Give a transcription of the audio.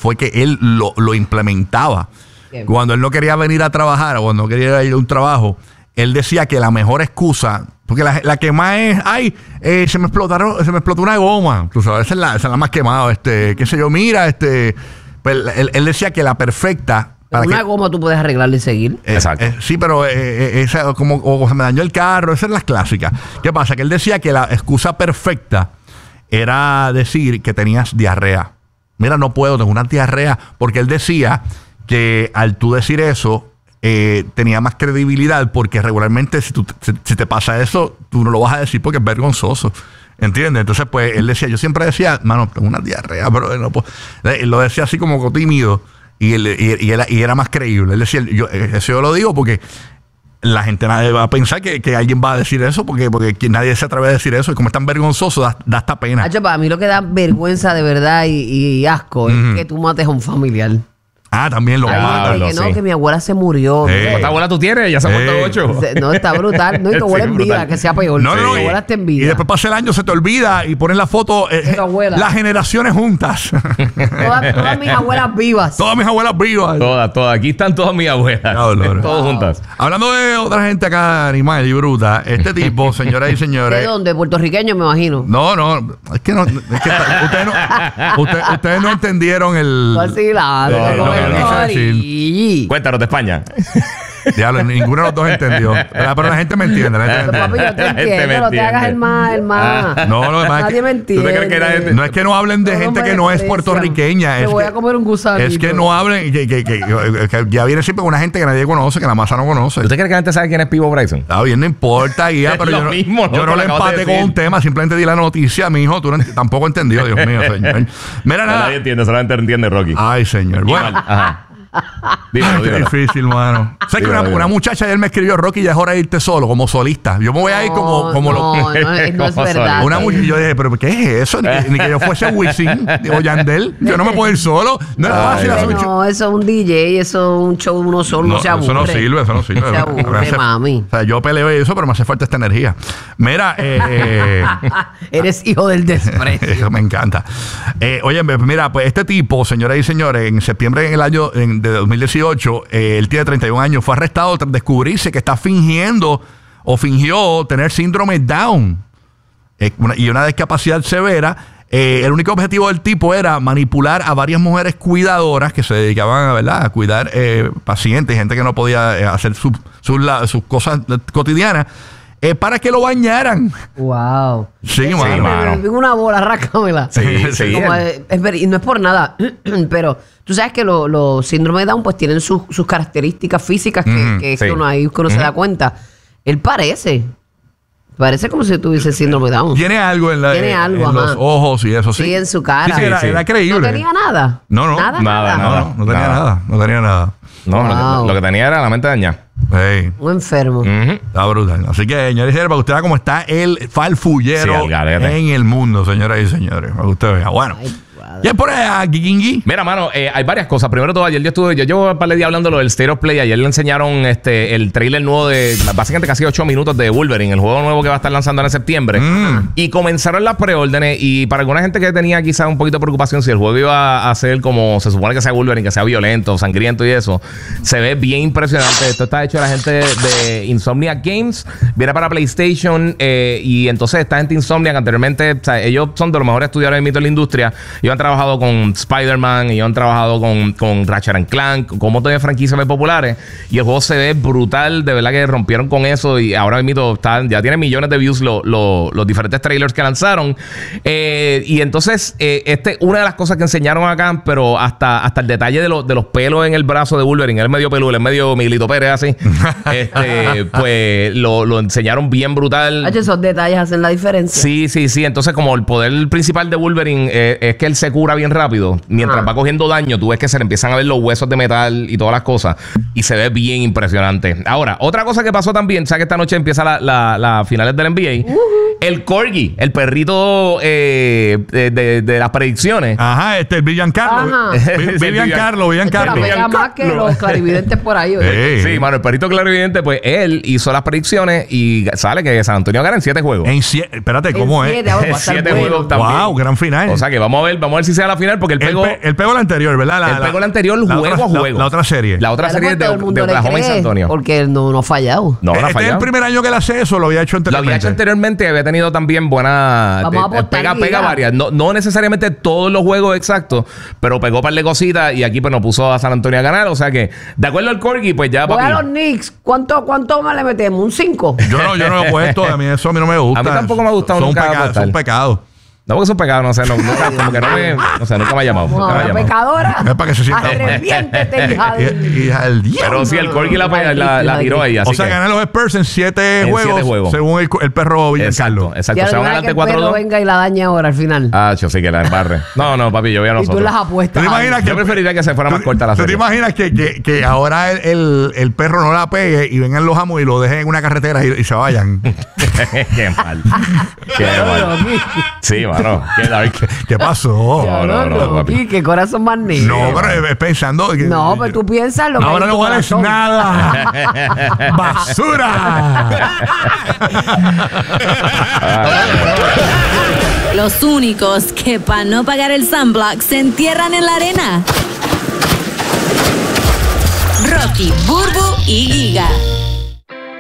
fue que él lo implementaba. Bien. Cuando él no quería venir a trabajar o cuando no quería ir a un trabajo, él decía que la mejor excusa, porque la que más es, se me explotó una goma, tú sabes, esa es la más quemada, qué sé yo, mira, pues él decía que la perfecta. Pero una goma tú puedes arreglarla y seguir. Exacto. Sí, pero esa, o se me dañó el carro, esas son las clásicas. ¿Qué pasa? Que él decía que la excusa perfecta era decir que tenías diarrea. Mira, no puedo, tengo una diarrea, porque él decía que al tú decir eso, tenía más credibilidad, porque regularmente si te pasa eso, tú no lo vas a decir porque es vergonzoso. ¿Entiendes? Entonces, pues, él decía, yo siempre decía, mano, tengo una diarrea, pero no puedo. Él lo decía así como tímido y era más creíble. Él decía, eso yo lo digo porque la gente nadie va a pensar que alguien va a decir eso porque nadie se atreve a decir eso y como es tan vergonzoso, da hasta pena. Para mí lo que da vergüenza de verdad y asco es que tú mates a un familiar. También lo Hay gente que mi abuela se murió. ¿Cuánta abuela tú tienes? Ya se ha muerto 8. No, está brutal. No, y tu abuela en vida, que sea peor. No, tu abuela está en vida. Y después pasa el año, se te olvida y ponen la foto, las generaciones juntas. Todas mis abuelas vivas. Todas mis abuelas vivas. Todas. Aquí están todas mis abuelas. Todas juntas. Hablando de otra gente acá, animal y bruta, este tipo, señoras y señores. ¿De dónde? Puertorriqueño, me imagino. No, es que ustedes no entendieron el. Cuéntanos de España. Diablo, ninguno de los dos entendió. Pero la gente me entiende. Papi, yo te entiendo. No te hagas el más. No, nadie me entiende. No es que no hablen de gente que no es puertorriqueña. Me voy a comer un gusanito. Es que no hablen. Que ya viene siempre una gente que nadie conoce, que la masa no conoce. ¿Usted cree que la gente sabe quién es Pivo Bryson? Está bien, no importa, guía, pero yo no le empate con un tema. Simplemente di la noticia, mijo. Tú tampoco entendió, Dios mío, señor. Mira, nada. Nadie entiende, solamente entiende Rocky. Ay, señor. Bueno. Ajá. Dímelo. Qué difícil, mano. ¿Sabes que una muchacha ayer me escribió, Rocky, ya es hora de irte solo, como solista? Yo me voy a ir como no es verdad. Una muchacha, yo dije, ¿pero qué es eso? Ni que yo fuese Wisin o Yandel. Yo no me puedo ir solo. No es fácil hacer eso es un DJ, eso es un show uno solo. No se aburre. Eso no sirve. Se aburre, mami. O sea, yo peleo eso, pero me hace falta esta energía. Mira, eres hijo del desprecio. Eso me encanta. Oye, mira, pues este tipo, señoras y señores, en septiembre en el año de 2018, él tiene 31 años, fue arrestado tras descubrirse que está fingió tener síndrome Down y una discapacidad severa. El único objetivo del tipo era manipular a varias mujeres cuidadoras que se dedicaban a cuidar pacientes, gente que no podía hacer sus cosas cotidianas. Para que lo bañaran. Wow. Sí, mano. Tengo una bola, rácamela. Sí. Y no es por nada, pero tú sabes que los síndromes de Down pues tienen sus características físicas que uno se da cuenta. Él parece como si tuviese síndrome de Down. Tiene algo en los ojos y eso, sí. Sí, en su cara. Sí, era creíble. No tenía nada. No. Nada. No tenía nada. No, lo que tenía era la mente dañada. Hey. Un enfermo. Está brutal. Así que, señores, para que usted vea cómo está el farfullero en el mundo, señoras y señores. Para que usted vea. Bueno. ¿Y es por allá, Gigingui? Mira, mano, hay varias cosas. Primero todo, ayer yo llevo un par de días hablando del State of Play. Ayer le enseñaron el trailer nuevo de básicamente casi 8 minutos de Wolverine, el juego nuevo que va a estar lanzando en septiembre. Y comenzaron las preórdenes. Y para alguna gente que tenía quizás un poquito de preocupación si el juego iba a ser como se supone que sea Wolverine, que sea violento, sangriento y eso, se ve bien impresionante. Esto está hecho de la gente de Insomniac Games. Viene para PlayStation. Y entonces esta gente Insomniac anteriormente, o sea, ellos son de los mejores estudiadores de mito en la industria. Ellos han trabajado con Spider-Man, ellos han trabajado con Ratchet & Clank, con un montón de franquicias muy populares. Y el juego se ve brutal. De verdad que rompieron con eso. Y ahora mismo ya tiene millones de views los diferentes trailers que lanzaron. Y entonces, una de las cosas que enseñaron acá, pero hasta el detalle de los pelos en el brazo de Wolverine, él es medio peludo, él es medio Miguelito Pérez así. Pues lo enseñaron bien brutal. Esos detalles hacen la diferencia. Sí. Entonces, como el poder principal de Wolverine es que él se cura bien rápido. Mientras va cogiendo daño, tú ves que se le empiezan a ver los huesos de metal y todas las cosas. Y se ve bien impresionante. Ahora, otra cosa que pasó también, sabes que esta noche empieza la finales del NBA. El Corgi, el perrito de las predicciones. Ajá, el Giancarlo. Giancarlo. La pega más que los clarividentes por ahí. Sí, mano, el perrito clarividente, pues él hizo las predicciones y sale que San Antonio gana en 7 juegos. Espérate, ¿cómo es? 7 juegos también. Wow, gran final. O sea que vamos a ver si sea la final porque él pegó la anterior, ¿verdad? Él pegó la anterior juego a juego. La otra serie. La otra serie de Oklahoma y San Antonio. Porque no ha fallado. No ha fallado. ¿Este es el primer año que él hace eso? ¿Lo había hecho anteriormente? Lo había hecho anteriormente y había tenido también buena... Pega varias. No necesariamente todos los juegos exactos, pero pegó un par de cositas y aquí pues nos puso a San Antonio a ganar. O sea que, de acuerdo al Corgi, pues ya... Voy a los Knicks. ¿Cuánto más le metemos? ¿Un 5? Yo no lo he puesto. A mí eso no me gusta. A mí tampoco me ha gustado nunca. Son pecados. No, porque es un pecado, no sé, nunca me ha llamado. Una pecadora. Es para que se sienta. Arrepiéntete, hija del diablo. Pero sí, el Corgi la tiró ahí. O sea, ganan los Spurs en 7 juegos, según el perro Giancarlo. Exacto. Se van a ganar 4-2. El perro venga y la daña ahora al final. Ah, yo sí que la embarre. No, papi, yo voy a nosotros. Y tú las apuestas. Yo preferiría que se fuera más corta la serie. ¿Tú te imaginas que ahora el perro no la pegue y vengan los amos y lo dejen en una carretera y se vayan? Qué mal. Qué mal. Sí, mano. Qué dark. ¿Qué pasó? No, papi. Qué corazón más negro. No, pero es pensando que... No, pero tú piensas lo que... Ahora no vales nada. ¡Basura! Los únicos que para no pagar el sunblock se entierran en la arena. Rocky, Burbu y Giga.